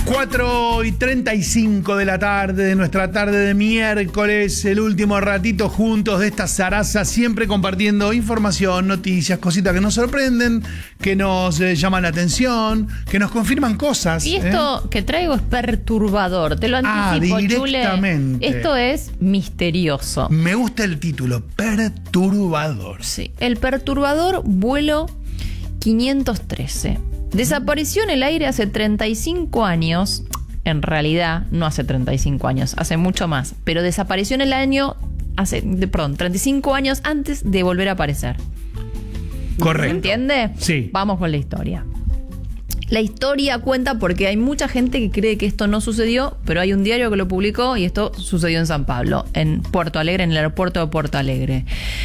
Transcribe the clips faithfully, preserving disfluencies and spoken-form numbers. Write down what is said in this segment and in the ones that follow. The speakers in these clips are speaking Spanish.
cuatro y treinta y cinco de la tarde, de nuestra tarde de miércoles, el último ratito juntos de esta zaraza, siempre compartiendo información, noticias, cositas que nos sorprenden, que nos eh, llaman la atención, que nos confirman cosas. Y esto ¿eh? que traigo es perturbador, te lo anticipo, ah, directamente. Chule. Esto es misterioso. Me gusta el título, perturbador. Sí, el perturbador vuelo quinientos trece. Desapareció en el aire hace treinta y cinco años. En realidad, no hace treinta y cinco años, hace mucho más. Pero desapareció en el año, hace, perdón, treinta y cinco años antes de volver a aparecer. Correcto. ¿Se entiende? Sí. Vamos con la historia. La historia cuenta porque hay mucha gente que cree que esto no sucedió, pero hay un diario que lo publicó y esto sucedió en San Pablo, en Puerto Alegre, en el aeropuerto de Puerto Alegre.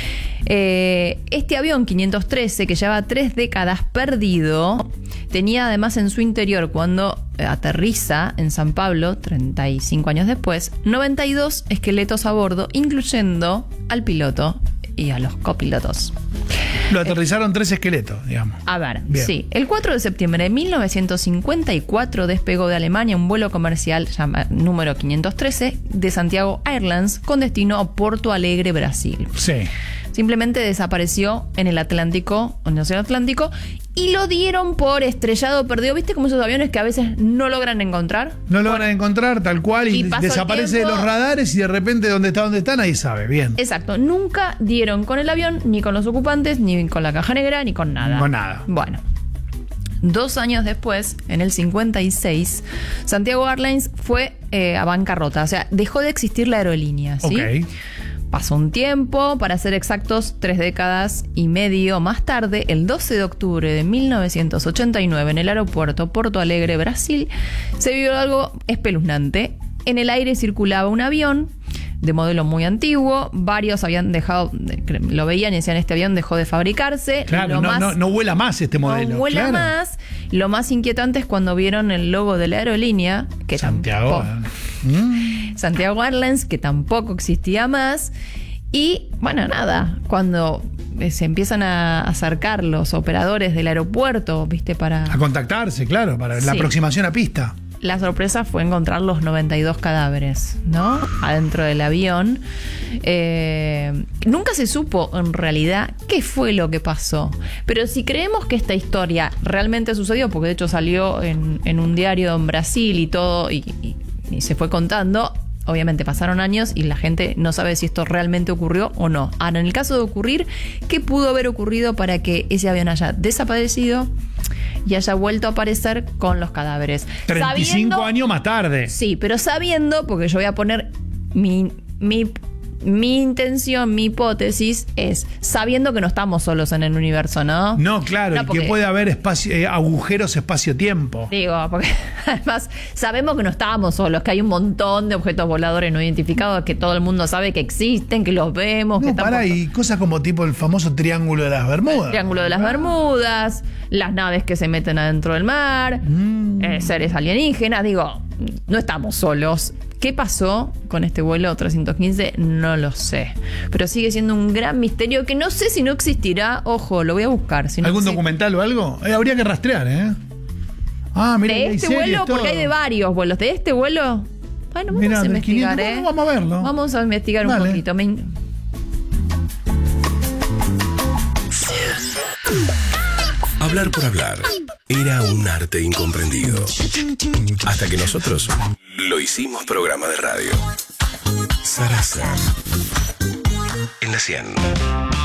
Eh, este avión quinientos trece, que lleva tres décadas perdido, tenía además en su interior, cuando aterriza en San Pablo, treinta y cinco años después, noventa y dos esqueletos a bordo, incluyendo al piloto y a los copilotos. Lo aterrizaron eh, tres esqueletos, digamos. A ver, Bien. sí. El cuatro de septiembre de mil novecientos cincuenta y cuatro despegó de Alemania un vuelo comercial llama, número quinientos trece de Santiago Airlines con destino a Porto Alegre, Brasil. Sí. Simplemente desapareció en el Atlántico, en el Océano Atlántico, y lo dieron por estrellado perdido. ¿Viste como esos aviones que a veces no logran encontrar? No logran encontrar tal cual y, y desaparece de los radares y de repente dónde está, dónde está, nadie sabe. Bien. Exacto. Nunca dieron con el avión, ni con los ocupantes, ni con la caja negra, ni con nada. Con nada. Bueno. Dos años después, en el cincuenta y seis, Santiago Airlines fue eh, a bancarrota. O sea, dejó de existir la aerolínea, ¿sí? Ok. Pasó un tiempo, para ser exactos, tres décadas y medio más tarde, el doce de octubre de mil novecientos ochenta y nueve, en el aeropuerto Porto Alegre, Brasil, se vio algo espeluznante. En el aire circulaba un avión de modelo muy antiguo, varios habían dejado, lo veían y decían, este avión dejó de fabricarse. Claro, lo no, más, no, no vuela más este modelo. No vuela claro. más. Lo más inquietante es cuando vieron el logo de la aerolínea, que Santiago. tampoco, Mm. Santiago Airlines, que tampoco existía más. Y bueno, nada, cuando se empiezan a acercar los operadores del aeropuerto, ¿viste? Para A contactarse, claro, para Sí. la aproximación a pista. La sorpresa fue encontrar los noventa y dos cadáveres, ¿no? Adentro del avión. Eh, nunca se supo en realidad qué fue lo que pasó. Pero si creemos que esta historia realmente sucedió, porque de hecho salió en, en un diario en Brasil y todo, y, y, y se fue contando, obviamente pasaron años y la gente no sabe si esto realmente ocurrió o no. Ahora, en el caso de ocurrir, ¿qué pudo haber ocurrido para que ese avión haya desaparecido y haya vuelto a aparecer con los cadáveres? treinta y cinco Sabiendo, años más tarde. Sí, pero sabiendo, porque yo voy a poner mi, mi, mi intención, mi hipótesis es sabiendo que no estamos solos en el universo, ¿no? No, claro, No, y porque- que puede haber espacio, eh, agujeros espacio-tiempo. Digo, porque además sabemos que no estábamos solos, que hay un montón de objetos voladores no identificados que todo el mundo sabe que existen, que los vemos, que No, están pará, por- y cosas como tipo el famoso Triángulo de las Bermudas. Triángulo de las Bermudas, las naves que se meten adentro del mar, Mm. eh, seres alienígenas. Digo, no estamos solos. ¿Qué pasó con este vuelo trescientos quince? No lo sé. Pero sigue siendo un gran misterio que no sé si no existirá. Ojo, lo voy a buscar. Si no ¿Algún existe. documental o algo? Eh, habría que rastrear, ¿eh? Ah, mira, De hay este series, vuelo, todo. porque hay de varios vuelos. De este vuelo, bueno, vamos Mirá, a del investigar, quinientos, ¿eh? bueno, vamos a verlo. Vamos a investigar un Dale. poquito. Me... Hablar por hablar era un arte incomprendido. Hasta que nosotros lo hicimos programa de radio. Zaraza. En la cien.